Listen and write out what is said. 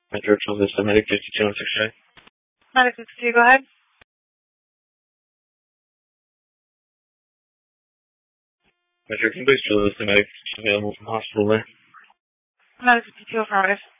Metro from this medic 5216. Medic 52, go ahead. Metro, can you please fill this medic available from hospital there? Medic 52, affirmative.